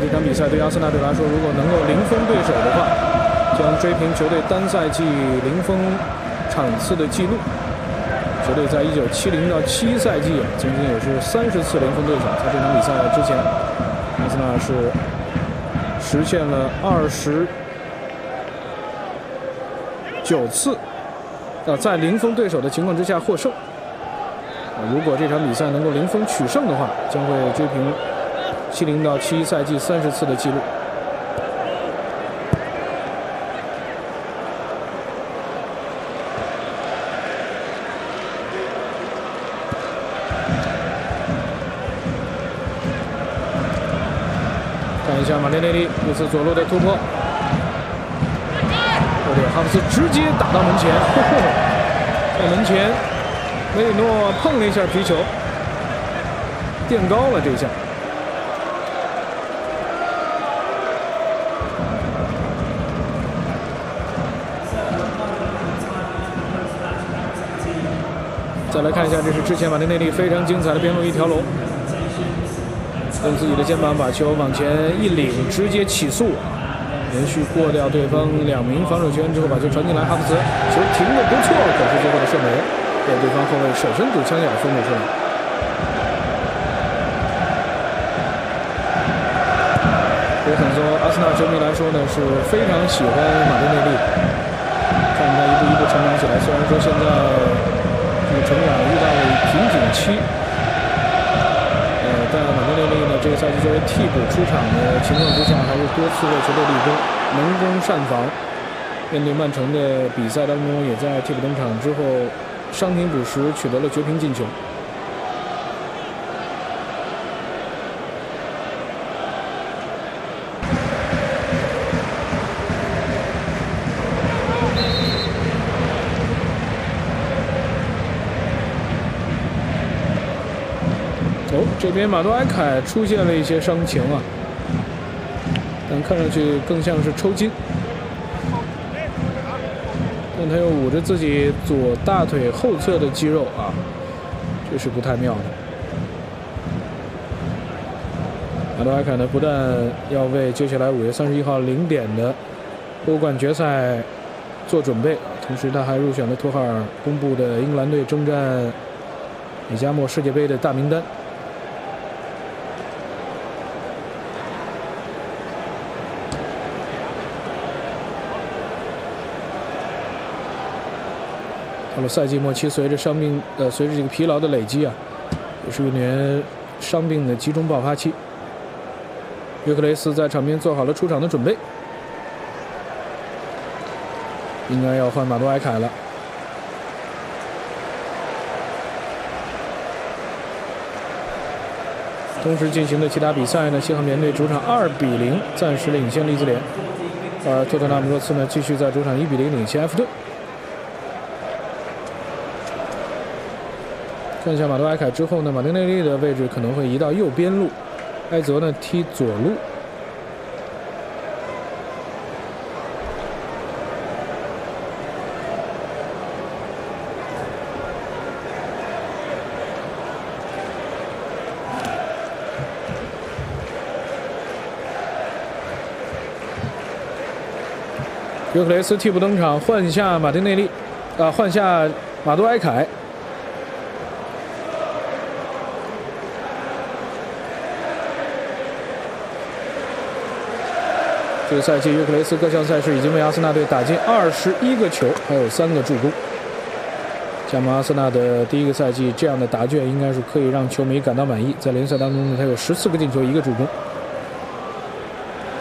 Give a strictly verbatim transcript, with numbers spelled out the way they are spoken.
这场比赛对阿森纳队来说，如果能够零封对手的话，将追平球队单赛季零封场次的记录。球队在一九七零到七一赛季啊，仅仅也是三十次零封对手。在这场比赛之前，阿森纳是实现了二十九次啊，在零封对手的情况之下获胜。如果这场比赛能够零封取胜的话，将会追平七零到七一赛季三十次的记录。看一下马丁内利这次左路的突破，有点哈弗斯直接打到门前，呵呵在门前。梅里诺碰了一下皮球，垫高了这一下。再来看一下，这是之前马丁内利非常精彩的边路一条龙，用自己的肩膀把球往前一领，直接起速，连续过掉对方两名防守球员之后，把球传进来，哈弗茨球停得不错，可是最后的射门被对方后卫手伸堵枪眼封了出来。对很多阿森纳球迷来说呢，是非常喜欢马丁内利，看他一步一步成长起来。虽然说现在这个成长遇到了瓶颈期，呃，但马丁内利呢，这个赛季作为替补出场的情况之下，还是多次为球队立功，能攻善防。面对曼城的比赛当中，也在替补登场之后。伤停补时取得了绝平进球。哦，这边马多埃凯出现了一些伤情啊，但看上去更像是抽筋。但他又捂着自己左大腿后侧的肌肉啊，这是不太妙的。马多埃凯呢，不但要为接下来五月三十一号零点的欧冠决赛做准备，同时他还入选了托哈尔公布的英格兰队征战美加墨世界杯的大名单。到了赛季末期，随着伤病呃，随着这个疲劳的累积啊，也是一年伤病的集中爆发期。约克雷斯在场边做好了出场的准备，应该要换马多埃凯了。同时进行的其他比赛呢，西汉姆联队主场二比零暂时领先利兹联，而托特纳姆热刺呢继续在主场一比零领先埃弗顿。看一下马多埃凯之后呢，马丁内利的位置可能会移到右边路，埃泽呢踢左路。约克雷斯替补登场，换下马丁内利，啊，换下马多埃凯。这个赛季，约克雷斯各项赛事已经为阿森纳队打进二十一个球，还有三个助攻。加盟阿森纳的第一个赛季，这样的答卷应该是可以让球迷感到满意。在联赛当中呢，他有十四个进球，一个助攻。